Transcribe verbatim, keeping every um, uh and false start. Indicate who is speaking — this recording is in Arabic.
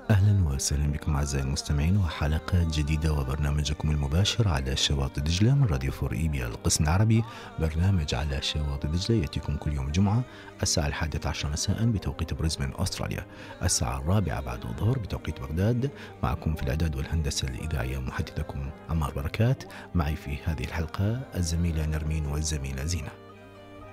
Speaker 1: أهلا وسهلا بكم أعزائي المستمعين وحلقة جديدة وبرنامجكم المباشر على شواطئ دجلة من راديو فور إيبيا القسم العربي. برنامج على شواطئ دجلة يأتيكم كل يوم جمعة الساعة الحادية عشر مساء بتوقيت بريسبن أستراليا، الساعة الرابعة بعد الظهر بتوقيت بغداد. معكم في الإعداد والهندسة الإذاعية محدثكم عمار بركات. معي في هذه الحلقة الزميلة نرمين والزميلة زينة.